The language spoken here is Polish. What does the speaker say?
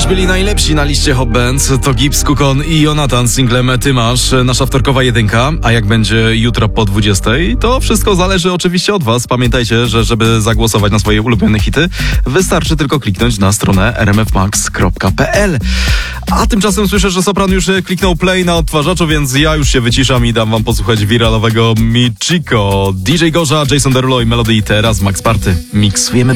Dziś byli najlepsi na liście Hot Bands. To Gibbs, Kukon i Jonathan z singlem Ty masz, nasza wtorkowa jedynka. A jak będzie jutro po 20, to wszystko zależy oczywiście od was. Pamiętajcie, że żeby zagłosować na swoje ulubione hity, wystarczy tylko kliknąć na stronę rmfmax.pl. A tymczasem słyszę, że Sopran już kliknął play na odtwarzaczu, więc ja już się wyciszam i dam wam posłuchać wiralowego Michiko. DJ Gorza, Jason Derulo i Melody. Teraz Max Party. Miksujemy